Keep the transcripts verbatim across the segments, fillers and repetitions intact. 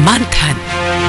मंथन।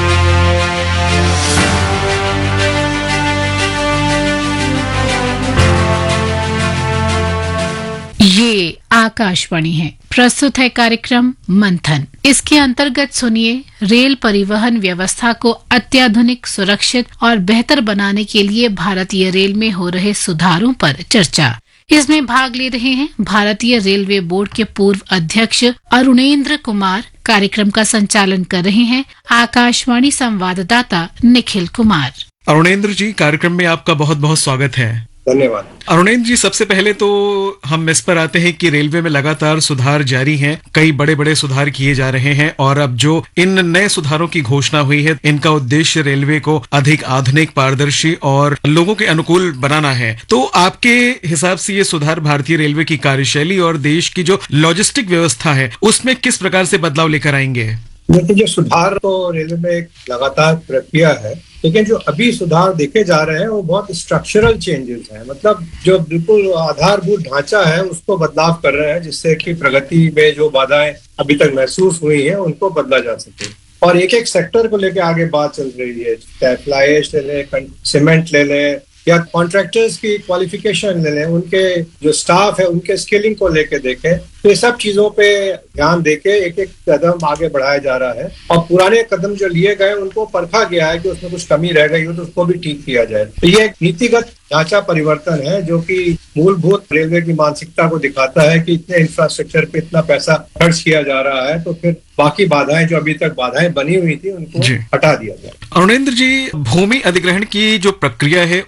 ये आकाशवाणी है। प्रस्तुत है कार्यक्रम मंथन। इसके अंतर्गत सुनिए रेल परिवहन व्यवस्था को अत्याधुनिक, सुरक्षित और बेहतर बनाने के लिए भारतीय रेल में हो रहे सुधारों पर चर्चा। इसमें भाग ले रहे हैं भारतीय रेलवे बोर्ड के पूर्व अध्यक्ष अरुणेंद्र कुमार। कार्यक्रम का संचालन कर रहे हैं आकाशवाणी संवाददाता निखिल कुमार। अरुणेंद्र जी, कार्यक्रम में आपका बहुत बहुत स्वागत है। धन्यवाद। अरुणेंद्र जी, सबसे पहले तो हम इस पर आते हैं कि रेलवे में लगातार सुधार जारी हैं, कई बड़े बड़े सुधार किए जा रहे हैं और अब जो इन नए सुधारों की घोषणा हुई है, इनका उद्देश्य रेलवे को अधिक आधुनिक, पारदर्शी और लोगों के अनुकूल बनाना है। तो आपके हिसाब से ये सुधार भारतीय रेलवे की कार्यशैली और देश की जो लॉजिस्टिक व्यवस्था है उसमें किस प्रकार से बदलाव लेकर आएंगे? देखिए, जो सुधार तो रेलवे में एक लगातार प्रक्रिया है, लेकिन जो अभी सुधार देखे जा रहे हैं वो बहुत स्ट्रक्चरल चेंजेस हैं। मतलब जो बिल्कुल आधारभूत ढांचा है उसको बदलाव कर रहे हैं, जिससे कि प्रगति में जो बाधाएं अभी तक महसूस हुई हैं उनको बदला जा सके। और एक एक सेक्टर को लेके आगे बात चल रही है, चाहे फ्लाई ऐश ले लें, सीमेंट ले लें या कॉन्ट्रैक्टर्स की क्वालिफिकेशन ले लें, उनके जो स्टाफ है उनके स्किलिंग को लेके देखें, तो ये सब चीजों पे ध्यान देके एक एक कदम आगे बढ़ाया जा रहा है। और पुराने कदम जो लिए गए उनको परखा गया है कि उसमें कुछ कमी रह गई हो तो उसको भी ठीक किया जाए। तो ये एक नीतिगत ढांचा परिवर्तन है जो कि मूलभूत रेलवे की मानसिकता को दिखाता है कि इतने इंफ्रास्ट्रक्चर पे इतना पैसा खर्च किया जा रहा है, तो फिर बाकी बाधाएं जो अभी तक बाधाएं बनी हुई थी उनको हटा दिया जाए। अरुणेंद्र जी, भूमि अधिग्रहण की जो प्रक्रिया है